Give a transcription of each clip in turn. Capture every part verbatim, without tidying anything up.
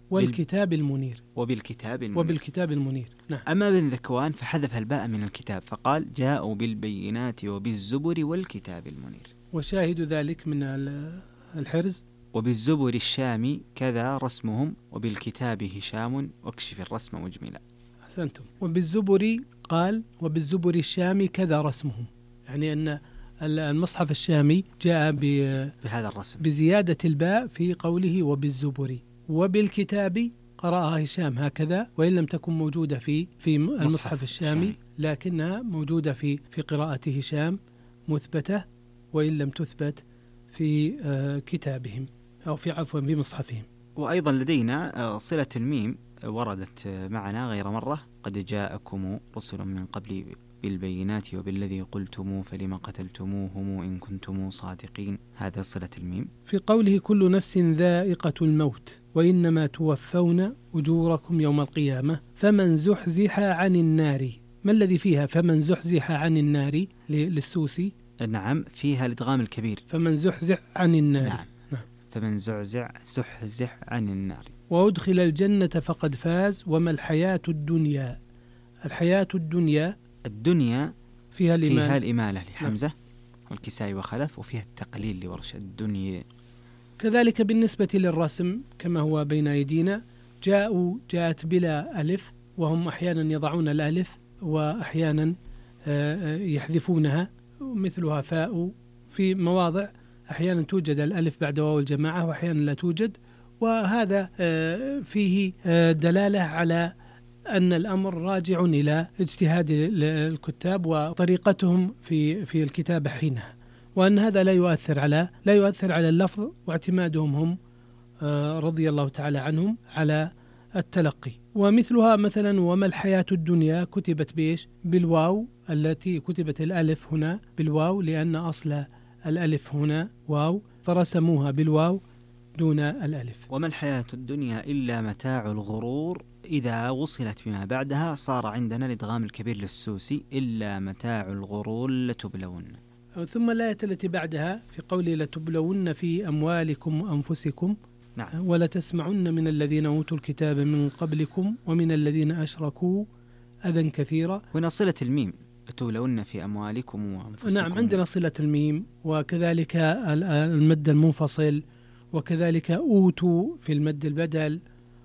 والكتاب المنير وبالكتاب المنير وبالكتاب المنير. نعم. أما ابن ذكوان فحذف الباء من الكتاب فقال جاءوا بالبينات وبالزبر والكتاب المنير. وشاهد ذلك من الحرز وبالزبر الشامي كذا رسمهم وبالكتاب هشام واكشف الرسم مجملا. أحسنتم. وبالزبر قال وبالزبر الشامي كذا رسمهم، يعني أن المصحف الشامي جاء بهذا الرسم بزيادة الباء في قوله وبالزبر. وبالكتاب قرأها هشام هكذا، وإن لم تكن موجودة في في المصحف الشامي الشامي. لكنها موجودة في في قراءة هشام مثبتة، وإن لم تثبت في كتابهم أو في عفوا في مصحفهم. وأيضا لدينا صلة الميم وردت معنا غير مرة، قد جاءكم رسل من قبل بالبينات وبالذي قلتم فلما قتلتموهم إن كنتم صادقين. هذا صلة الميم. في قوله كل نفس ذائقة الموت وإنما توفون أجوركم يوم القيامة فمن زحزح عن النار، ما الذي فيها فمن زحزح عن النار للسوسي؟ نعم فيها الإدغام الكبير، فمن زحزح عن النار. نعم. نعم. فمن زحزح زحزح عن النار. وأدخل الجنة فقد فاز وما الحياة الدنيا. الحياة الدنيا الدنيا فيها الإمالة, فيها الإمالة لحمزة والكسائي وخلف، وفيها التقليل لورش الدنيا. كذلك بالنسبة للرسم كما هو بين أيدينا، جاءوا جاءت بلا ألف، وهم أحيانا يضعون الألف وأحيانا يحذفونها، مثلها فاء في مواضع أحيانا توجد الألف بعد واو الجماعة وأحيانا لا توجد، وهذا فيه دلالة على أن الأمر راجع إلى اجتهاد الكتاب وطريقتهم في في الكتابة حينها، وأن هذا لا يؤثر على لا يؤثر على اللفظ، واعتمادهم هم رضي الله تعالى عنهم على التلقي. ومثلها مثلا وما الحياة الدنيا كتبت بإيش؟ بالواو، التي كتبت الألف هنا بالواو لأن أصل الألف هنا واو، فرسموها بالواو دون الألف. وما الحياة الدنيا إلا متاع الغرور، إذا وصلت بما بعدها صار عندنا الإدغام الكبير للسوسي إلا متاع الغرور لتبلون. ثم الآية التي بعدها في قوله لتبلون في أموالكم وأنفسكم، نعم. ولا تسمعن من الذين أوتوا الكتاب من قبلكم ومن الذين أشركوا أذى كثيرا. هنا صلة الميم لتبلون في أموالكم وأنفسكم. نعم عندنا صلة الميم، وكذلك المد المنفصل، وكذلك أوتوا في المد البدل،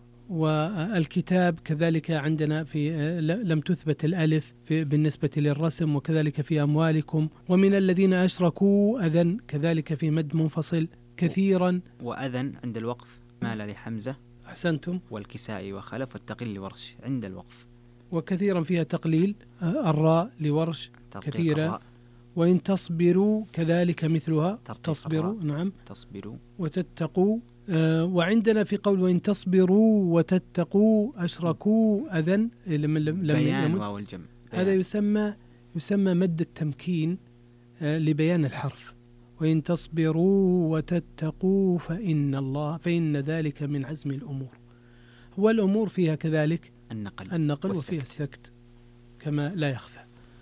والكتاب كذلك عندنا في لم تثبت الألف في بالنسبة للرسم، وكذلك في أموالكم ومن الذين أشركوا أذن كذلك في مد منفصل كثيرا. وأذن عند الوقف مال لحمزة. أحسنتم. والكسائي وخلف والتقليل لورش عند الوقف. وكثيرا فيها تقليل الراء لورش كثيرا الراء. وإن تصبروا كذلك مثلها تصبروا. نعم تصبروا وتتقوا. آه وعندنا في قول وإن تصبروا وتتقوا أشركوا أذن لم لم بيان واو الجمع. هذا يسمى يسمى مد التمكين آه لبيان الحرف. وإن تصبروا وتتقوا فإن الله فإن ذلك من عزم الأمور. والأمور فيها كذلك النقل, النقل وفيها السكت كما لا يخفى.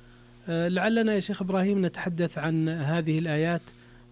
آه لعلنا يا شيخ إبراهيم نتحدث عن هذه الآيات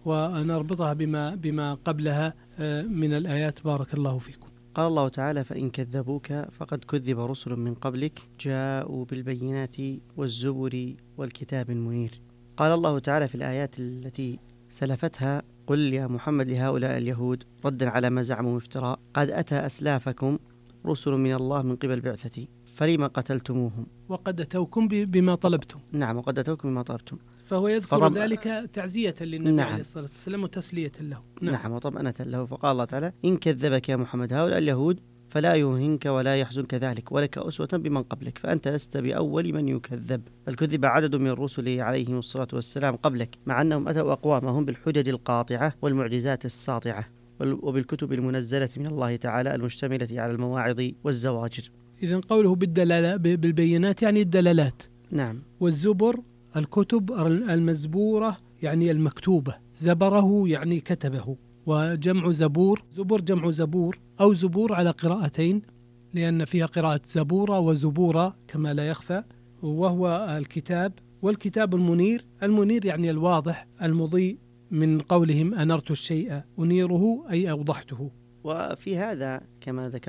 ونربطها بما بما قبلها من الآيات. بارك الله فيكم. قال الله تعالى فإن كذبوك فقد كذب رسل من قبلك جاءوا بالبينات والزبر والكتاب المنير. قال الله تعالى في الآيات التي سلفتها قل يا محمد لهؤلاء اليهود ردا على ما زعموا افتراء قد أتى أسلافكم رسل من الله من قبل بعثتي فلما قتلتموهم. وقد أتوكم بما طلبتم. نعم وقد أتوكم بما طلبتم. فهو يذكر فطب... ذلك تعزية للنبي نعم. عليه الصلاة والسلام وتسلية له. نعم, نعم وطمأنة له. فقال الله تعالى إن كذبك يا محمد هؤلاء اليهود فلا يهنك ولا يحزنك ذلك ولك أسوة بمن قبلك فأنت لست بأول من يكذب بل كذب عدد من الرسل عليهم الصلاة والسلام قبلك مع أنهم أتوا أقوامهم بالحجج القاطعة والمعجزات الساطعة وبالكتب المنزلة من الله تعالى المشتملة على المواعظ والزواجر. إذن قوله بالدلالة بالبينات يعني الدلالات. نعم. والزبر الكتب المزبورة يعني المكتوبة، زبره يعني كتبه، وجمع زبور زبر جمع زبور أو زبور على قراءتين لأن فيها قراءة زبورة وزبورة كما لا يخفى، وهو الكتاب. والكتاب المنير المنير يعني الواضح المضيء من قولهم أنرت الشيء أنيره أي أوضحته. وفي هذا كما ذكر